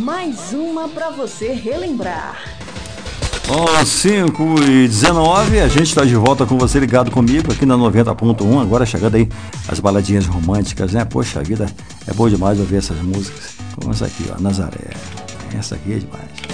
Mais uma pra você relembrar. Ó, 5h19, a gente está de volta com você ligado comigo aqui na 90.1, agora chegando aí as baladinhas românticas, né? Poxa, a vida é boa demais ouvir essas músicas, como essa aqui, ó, Nazaré. Essa aqui é demais.